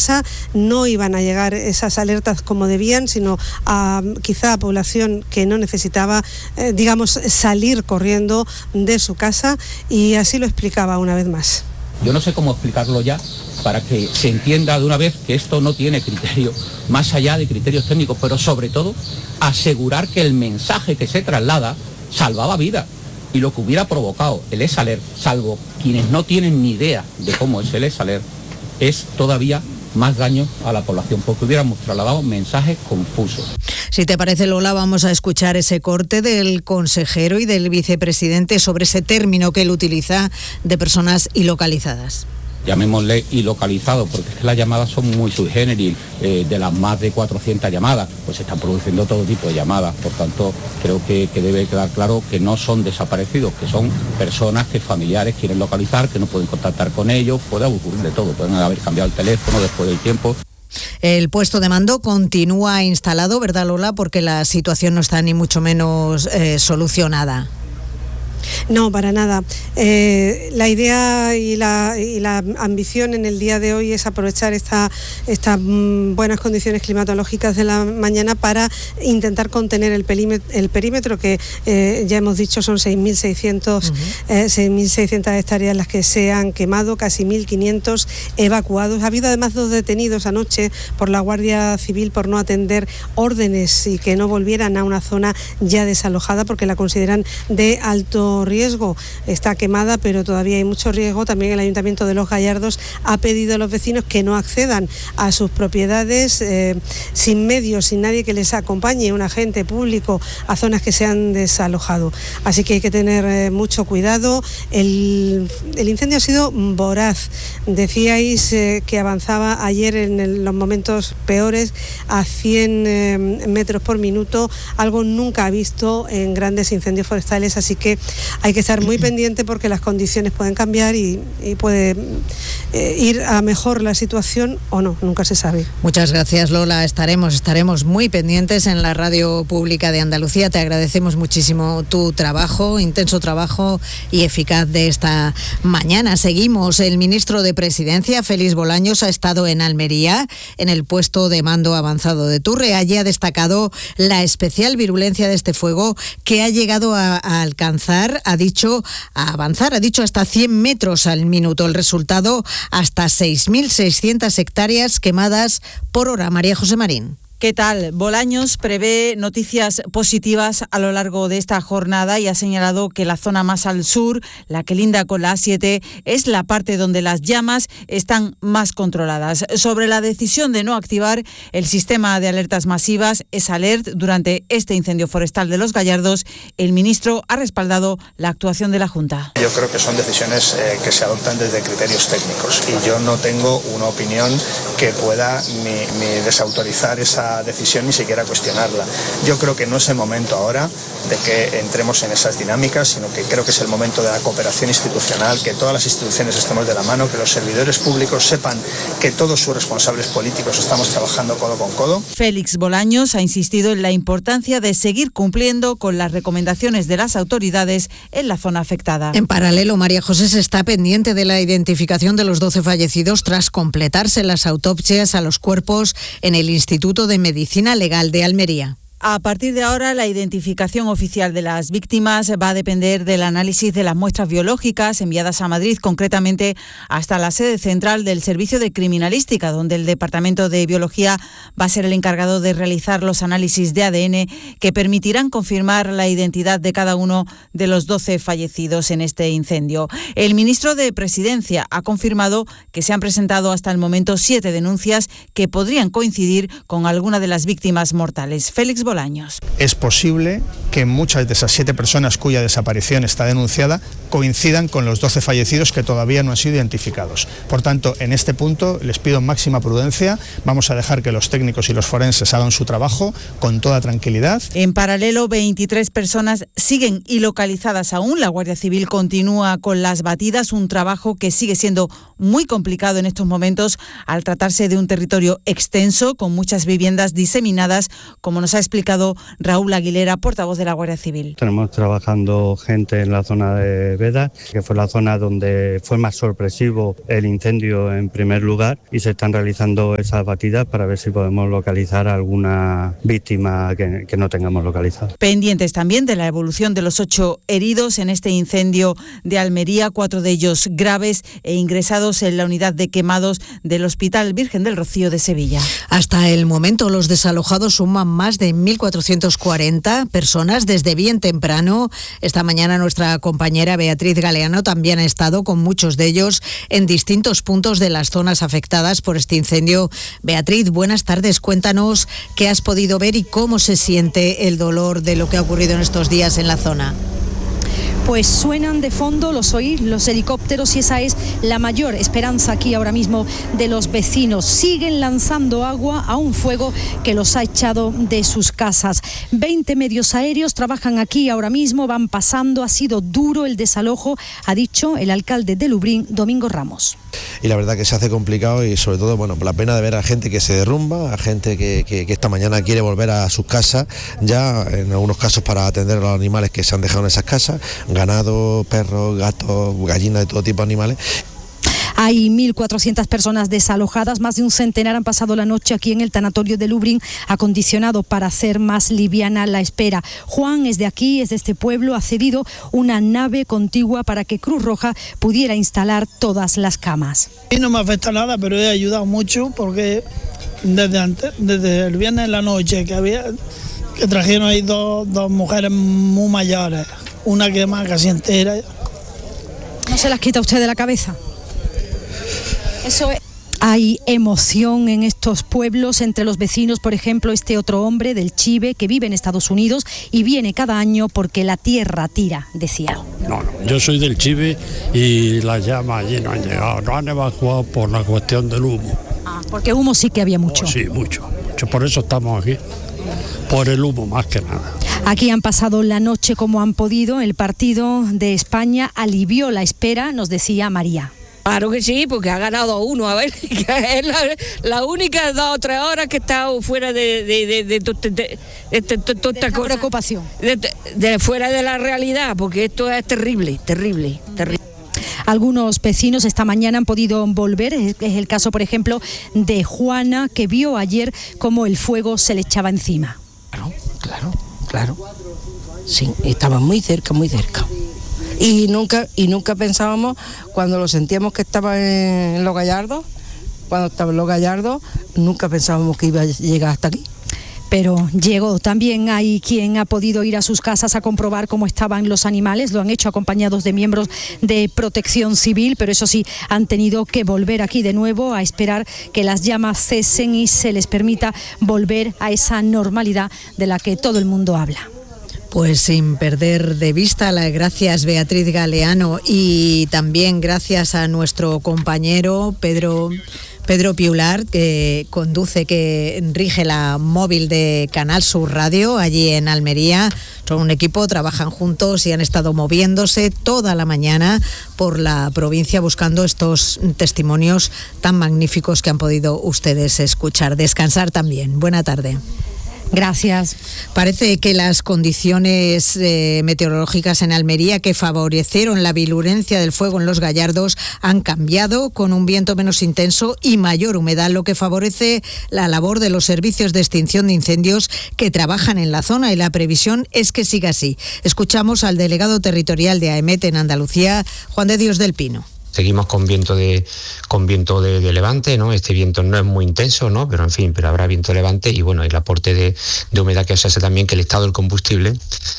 casa, no iban a llegar esas alertas como debían, sino a quizá a población que no necesitaba, salir corriendo de su casa, y así lo explicaba una vez más. Yo no sé cómo explicarlo ya para que se entienda de una vez que esto no tiene criterio, más allá de criterios técnicos, pero sobre todo asegurar que el mensaje que se traslada salvaba vidas. Y lo que hubiera provocado el ESALER, salvo quienes no tienen ni idea de cómo es el ESALER, es todavía más daño a la población, porque hubiéramos trasladado mensajes confusos. Si te parece, Lola, vamos a escuchar ese corte del consejero y del vicepresidente sobre ese término que él utiliza de personas ilocalizadas. Llamémosle ilocalizado, porque es que las llamadas son muy sui generis. De las más de 400 llamadas, pues se están produciendo todo tipo de llamadas. Por tanto, creo que debe quedar claro que no son desaparecidos, que son personas que familiares quieren localizar, que no pueden contactar con ellos. Puede ocurrir de todo, pueden haber cambiado el teléfono después del tiempo. El puesto de mando continúa instalado, ¿verdad, Lola? Porque la situación no está ni mucho menos solucionada. No, para nada. La idea y la ambición en el día de hoy es aprovechar estas buenas condiciones climatológicas de la mañana para intentar contener el perímetro que ya hemos dicho son 6.600 hectáreas las que se han quemado, casi 1.500 evacuados. Ha habido además 2 detenidos anoche por la Guardia Civil por no atender órdenes y que no volvieran a una zona ya desalojada porque la consideran de alto riesgo. Está quemada, pero todavía hay mucho riesgo. También el Ayuntamiento de Los Gallardos ha pedido a los vecinos que no accedan a sus propiedades sin medios, sin nadie que les acompañe, un agente público, a zonas que se han desalojado. Así que hay que tener mucho cuidado. El incendio ha sido voraz. Decíais que avanzaba ayer en los momentos peores a 100 metros por minuto, algo nunca visto en grandes incendios forestales, así que hay que estar muy pendiente porque las condiciones pueden cambiar y puede ir a mejor la situación o no, nunca se sabe. Muchas gracias, Lola. Estaremos muy pendientes en la Radio Pública de Andalucía. Te agradecemos muchísimo tu trabajo, intenso trabajo y eficaz de esta mañana. Seguimos. El ministro de Presidencia, Félix Bolaños, ha estado en Almería, en el puesto de mando avanzado de Turre. Allí ha destacado la especial virulencia de este fuego que ha llegado a alcanzar, ha dicho hasta 100 metros al minuto. El resultado, hasta 6.600 hectáreas quemadas por hora. María José Marín. ¿Qué tal? Bolaños prevé noticias positivas a lo largo de esta jornada y ha señalado que la zona más al sur, la que linda con la A7, es la parte donde las llamas están más controladas. Sobre la decisión de no activar el sistema de alertas masivas ESALERT durante este incendio forestal de Los Gallardos, el ministro ha respaldado la actuación de la Junta. Yo creo que son decisiones que se adoptan desde criterios técnicos y yo no tengo una opinión que pueda ni desautorizar esa decisión ni siquiera cuestionarla. Yo creo que no es el momento ahora de que entremos en esas dinámicas, sino que creo que es el momento de la cooperación institucional, que todas las instituciones estemos de la mano, que los servidores públicos sepan que todos sus responsables políticos estamos trabajando codo con codo. Félix Bolaños ha insistido en la importancia de seguir cumpliendo con las recomendaciones de las autoridades en la zona afectada. En paralelo, María José se está pendiente de la identificación de los 12 fallecidos tras completarse las autopsias a los cuerpos en el Instituto de Medicina Legal de Almería. A partir de ahora, la identificación oficial de las víctimas va a depender del análisis de las muestras biológicas enviadas a Madrid, concretamente hasta la sede central del Servicio de Criminalística, donde el Departamento de Biología va a ser el encargado de realizar los análisis de ADN que permitirán confirmar la identidad de cada uno de los 12 fallecidos en este incendio. El ministro de Presidencia ha confirmado que se han presentado hasta el momento 7 denuncias que podrían coincidir con alguna de las víctimas mortales. Félix Bolaños. Es posible que muchas de esas 7 personas cuya desaparición está denunciada coincidan con los 12 fallecidos que todavía no han sido identificados. Por tanto, en este punto les pido máxima prudencia. Vamos a dejar que los técnicos y los forenses hagan su trabajo con toda tranquilidad. En paralelo, 23 personas siguen ilocalizadas aún. La Guardia Civil continúa con las batidas, un trabajo que sigue siendo muy complicado en estos momentos al tratarse de un territorio extenso con muchas viviendas diseminadas, como nos ha explicado explicado Raúl Aguilera, portavoz de la Guardia Civil. Tenemos trabajando gente en la zona de Beda, que fue la zona donde fue más sorpresivo el incendio en primer lugar, y se están realizando esas batidas para ver si podemos localizar alguna víctima que no tengamos localizada. Pendientes también de la evolución de los 8 heridos en este incendio de Almería, 4 de ellos graves e ingresados en la unidad de quemados del Hospital Virgen del Rocío de Sevilla. Hasta el momento los desalojados suman más de 1.440 personas desde bien temprano. Esta mañana nuestra compañera Beatriz Galeano también ha estado con muchos de ellos en distintos puntos de las zonas afectadas por este incendio. Beatriz, buenas tardes. Cuéntanos qué has podido ver y cómo se siente el dolor de lo que ha ocurrido en estos días en la zona. Pues suenan de fondo, los oís, los helicópteros, y esa es la mayor esperanza aquí ahora mismo de los vecinos. Siguen lanzando agua a un fuego que los ha echado de sus casas. 20 medios aéreos trabajan aquí ahora mismo, van pasando. Ha sido duro el desalojo, ha dicho el alcalde de Lubrién, Domingo Ramos. Y la verdad que se hace complicado, y sobre todo, bueno, la pena de ver a gente que se derrumba, a gente que esta mañana quiere volver a sus casas, ya en algunos casos para atender a los animales que se han dejado en esas casas, ganado, perros, gatos, gallinas, de todo tipo de animales. Hay 1.400 personas desalojadas, más de un centenar han pasado la noche aquí en el tanatorio de Lubrién, acondicionado para hacer más liviana la espera. Juan es de aquí, es de este pueblo, ha cedido una nave contigua para que Cruz Roja pudiera instalar todas las camas. Y no me afecta nada, pero he ayudado mucho porque desde el viernes en la noche que trajeron ahí dos mujeres muy mayores, una quemada casi entera. ¿No se las quita usted de la cabeza? Eso es. Hay emoción en estos pueblos entre los vecinos, por ejemplo, este otro hombre del Chive que vive en Estados Unidos y viene cada año porque la tierra tira, decía. No, yo soy del Chive y las llamas allí no han llegado, no han evacuado por la cuestión del humo. Porque humo sí que había mucho. Sí, mucho, por eso estamos aquí, por el humo más que nada. Aquí han pasado la noche como han podido. El partido de España alivió la espera, nos decía María. Claro que sí, porque ha ganado uno, a ver, que es la única 2 o 3 horas que he estado fuera de toda esta cosa. Preocupación. De fuera de la realidad, porque esto es terrible. Algunos vecinos esta mañana han podido volver, es el caso, por ejemplo, de Juana, que vio ayer cómo el fuego se le echaba encima. Claro. Sí, estaba muy cerca. Y nunca pensábamos, cuando lo sentíamos que estaba en Los Gallardos, nunca pensábamos que iba a llegar hasta aquí. Pero llegó. También hay quien ha podido ir a sus casas a comprobar cómo estaban los animales. Lo han hecho acompañados de miembros de Protección Civil, pero eso sí, han tenido que volver aquí de nuevo a esperar que las llamas cesen y se les permita volver a esa normalidad de la que todo el mundo habla. Pues sin perder de vista, gracias Beatriz Galeano, y también gracias a nuestro compañero Pedro Piular, que rige la móvil de Canal Sur Radio allí en Almería. Son un equipo, trabajan juntos y han estado moviéndose toda la mañana por la provincia buscando estos testimonios tan magníficos que han podido ustedes escuchar. Descansar también. Buena tarde. Gracias. Parece que las condiciones meteorológicas en Almería que favorecieron la virulencia del fuego en Los Gallardos han cambiado, con un viento menos intenso y mayor humedad, lo que favorece la labor de los servicios de extinción de incendios que trabajan en la zona, y la previsión es que siga así. Escuchamos al delegado territorial de AEMET en Andalucía, Juan de Dios del Pino. Seguimos con viento de levante, ¿no? Este viento no es muy intenso, ¿no? Pero habrá viento de levante, y bueno, el aporte de humedad que os hace también que el estado del combustible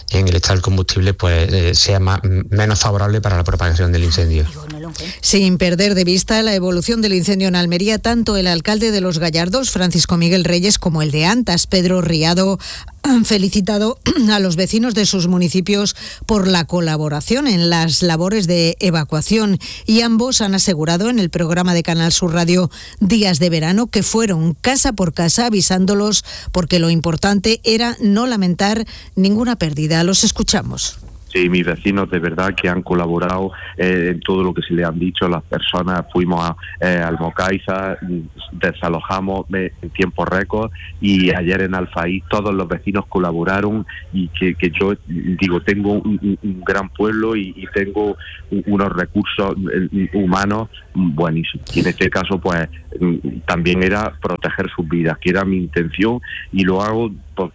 pues sea menos favorable para la propagación del incendio. Sin perder de vista la evolución del incendio en Almería, tanto el alcalde de Los Gallardos, Francisco Miguel Reyes, como el de Antas, Pedro Riado, han felicitado a los vecinos de sus municipios por la colaboración en las labores de evacuación, y ambos han asegurado en el programa de Canal Sur Radio Días de Verano que fueron casa por casa avisándolos, porque lo importante era no lamentar ninguna pérdida. Los escuchamos. Sí, mis vecinos de verdad que han colaborado en todo lo que se le han dicho. Las personas fuimos a Almocaiza, desalojamos en tiempo récord, y ayer en Alfaí todos los vecinos colaboraron, y que yo digo, tengo un gran pueblo y tengo unos recursos humanos buenísimos. Y en este caso pues también era proteger sus vidas, que era mi intención, y lo hago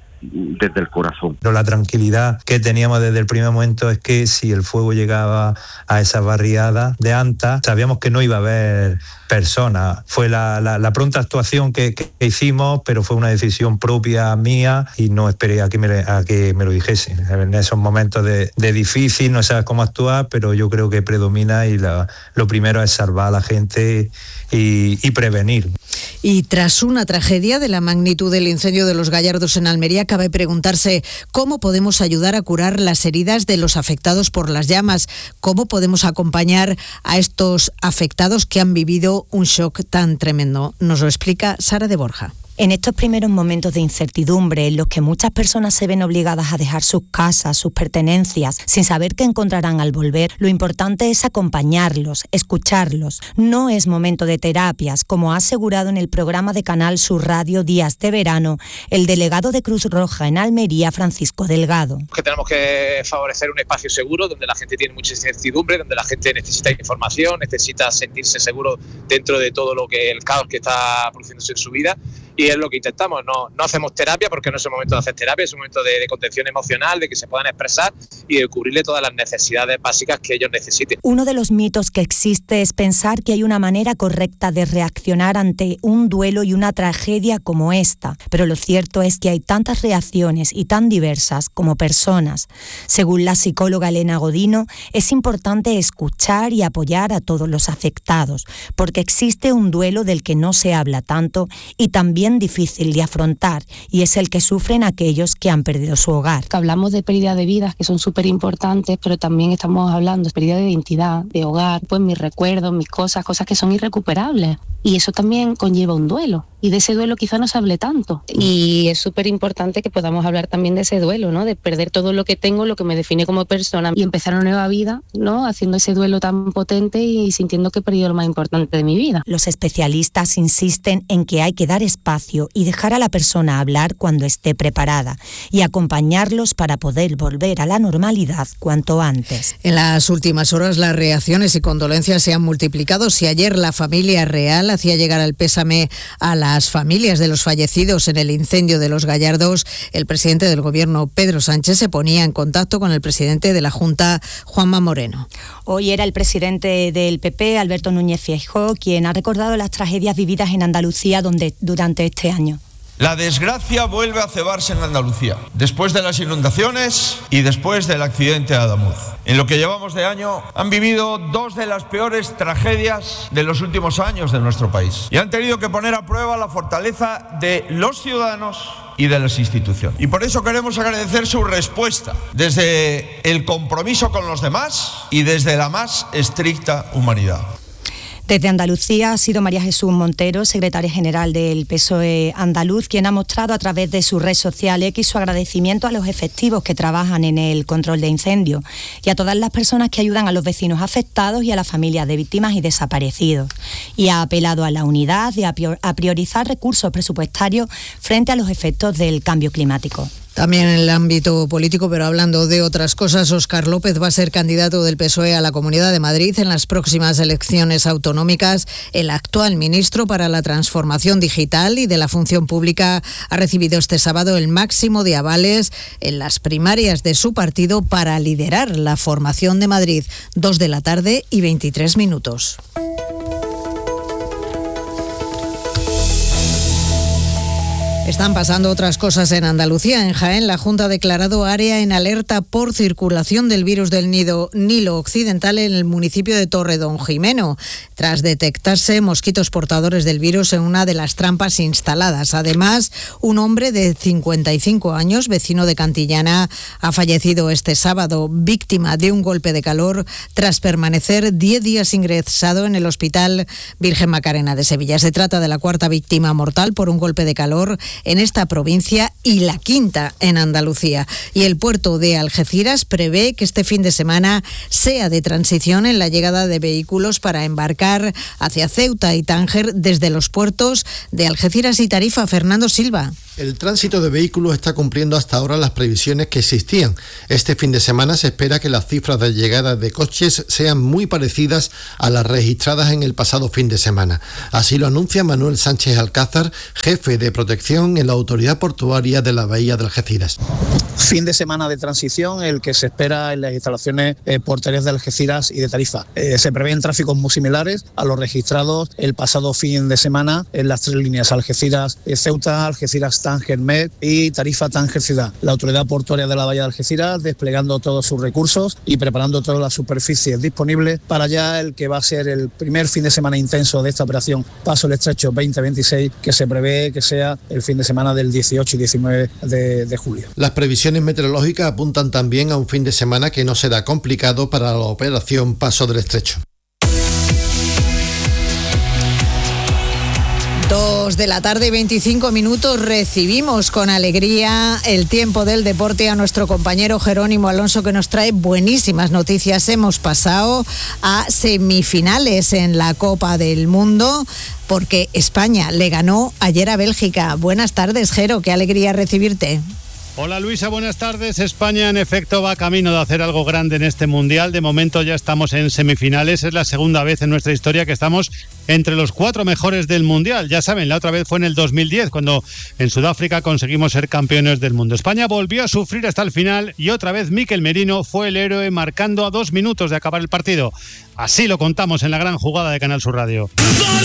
desde el corazón. Pero la tranquilidad que teníamos desde el primer momento es que si el fuego llegaba a esas barriadas de Anta, sabíamos que no iba a haber personas. Fue la pronta actuación que hicimos, pero fue una decisión propia mía y no esperé a que me lo dijesen. En esos momentos de difícil, no sabes cómo actuar, pero yo creo que predomina y lo primero es salvar a la gente y prevenir. Y tras una tragedia de la magnitud del incendio de Los Gallardos en Almería, cabe preguntarse cómo podemos ayudar a curar las heridas de los afectados por las llamas, cómo podemos acompañar a estos afectados que han vivido un shock tan tremendo. Nos lo explica Sara de Borja. En estos primeros momentos de incertidumbre, en los que muchas personas se ven obligadas a dejar sus casas, sus pertenencias, sin saber qué encontrarán al volver, lo importante es acompañarlos, escucharlos. No es momento de terapias, como ha asegurado en el programa de Canal Sur Radio Días de Verano el delegado de Cruz Roja en Almería, Francisco Delgado. Que tenemos que favorecer un espacio seguro donde la gente tiene mucha incertidumbre, donde la gente necesita información, necesita sentirse seguro dentro de todo lo que el caos que está produciéndose en su vida. Y es lo que intentamos, no hacemos terapia porque no es el momento de hacer terapia, es un momento de contención emocional, de que se puedan expresar y de cubrirle todas las necesidades básicas que ellos necesiten. Uno de los mitos que existe es pensar que hay una manera correcta de reaccionar ante un duelo y una tragedia como esta, pero lo cierto es que hay tantas reacciones y tan diversas como personas. Según la psicóloga Elena Godino, es importante escuchar y apoyar a todos los afectados, porque existe un duelo del que no se habla tanto y también difícil de afrontar, y es el que sufren aquellos que han perdido su hogar. Hablamos de pérdida de vidas, que son súper importantes, pero también estamos hablando de pérdida de identidad, de hogar, pues mis recuerdos, mis cosas que son irrecuperables. Y eso también conlleva un duelo. Y de ese duelo quizá no se hable tanto. Y es súper importante que podamos hablar también de ese duelo, ¿no? De perder todo lo que tengo, lo que me define como persona, y empezar una nueva vida, ¿no? Haciendo ese duelo tan potente y sintiendo que he perdido lo más importante de mi vida. Los especialistas insisten en que hay que dar espacio y dejar a la persona hablar cuando esté preparada y acompañarlos para poder volver a la normalidad cuanto antes. En las últimas horas las reacciones y condolencias se han multiplicado. Si ayer la familia real hacía llegar el pésame a las familias de los fallecidos en el incendio de Los Gallardos, el presidente del Gobierno, Pedro Sánchez, se ponía en contacto con el presidente de la Junta, Juanma Moreno. Hoy era el presidente del PP, Alberto Núñez Feijóo, quien ha recordado las tragedias vividas en Andalucía durante este año. La desgracia vuelve a cebarse en Andalucía, después de las inundaciones y después del accidente de Adamuz. En lo que llevamos de año han vivido dos de las peores tragedias de los últimos años de nuestro país y han tenido que poner a prueba la fortaleza de los ciudadanos y de las instituciones. Y por eso queremos agradecer su respuesta desde el compromiso con los demás y desde la más estricta humanidad. Desde Andalucía ha sido María Jesús Montero, secretaria general del PSOE andaluz, quien ha mostrado a través de su red social X su agradecimiento a los efectivos que trabajan en el control de incendios y a todas las personas que ayudan a los vecinos afectados y a las familias de víctimas y desaparecidos. Y ha apelado a la unidad y a priorizar recursos presupuestarios frente a los efectos del cambio climático. También en el ámbito político, pero hablando de otras cosas, Óscar López va a ser candidato del PSOE a la Comunidad de Madrid en las próximas elecciones autonómicas. El actual ministro para la Transformación Digital y de la Función Pública ha recibido este sábado el máximo de avales en las primarias de su partido para liderar la formación de Madrid. 2:23 p.m. Están pasando otras cosas en Andalucía. En Jaén, la Junta ha declarado área en alerta por circulación del virus del Nilo Occidental en el municipio de Torredonjimeno, tras detectarse mosquitos portadores del virus en una de las trampas instaladas. Además, un hombre de 55 años, vecino de Cantillana, ha fallecido este sábado, víctima de un golpe de calor tras permanecer 10 días ingresado en el Hospital Virgen Macarena de Sevilla. Se trata de la cuarta víctima mortal por un golpe de calor en esta provincia y la quinta en Andalucía. Y el puerto de Algeciras prevé que este fin de semana sea de transición en la llegada de vehículos para embarcar hacia Ceuta y Tánger desde los puertos de Algeciras y Tarifa. Fernando Silva. El tránsito de vehículos está cumpliendo hasta ahora las previsiones que existían. Este fin de semana se espera que las cifras de llegada de coches sean muy parecidas a las registradas en el pasado fin de semana. Así lo anuncia Manuel Sánchez Alcázar, jefe de protección en la Autoridad Portuaria de la Bahía de Algeciras. Fin de semana de transición, el que se espera en las instalaciones portuarias de Algeciras y de Tarifa. Se prevén tráficos muy similares a los registrados el pasado fin de semana en las tres líneas: Algeciras-Ceuta, Algeciras-Tánger-Med y Tarifa-Tánger-Ciudad. La Autoridad Portuaria de la Bahía de Algeciras desplegando todos sus recursos y preparando todas las superficies disponibles para ya el que va a ser el primer fin de semana intenso de esta operación Paso el Estrecho 2026, que se prevé que sea el fin de semana del 18 y 19 de julio. Las previsiones meteorológicas apuntan también a un fin de semana que no será complicado para la operación Paso del Estrecho. 2 de la tarde, 25 minutos. Recibimos con alegría el tiempo del deporte a nuestro compañero Jerónimo Alonso, que nos trae buenísimas noticias. Hemos pasado a semifinales en la Copa del Mundo porque España le ganó ayer a Bélgica. Buenas tardes, Jero, qué alegría recibirte. Hola Luisa, buenas tardes. España en efecto va camino de hacer algo grande en este Mundial. De momento ya estamos en semifinales. Es la segunda vez en nuestra historia que estamos entre los 4 mejores del Mundial. Ya saben, la otra vez fue en el 2010, cuando en Sudáfrica conseguimos ser campeones del mundo. España volvió a sufrir hasta el final y otra vez Mikel Merino fue el héroe, marcando a 2 minutos de acabar el partido. Así lo contamos en la gran jugada de Canal Sur Radio.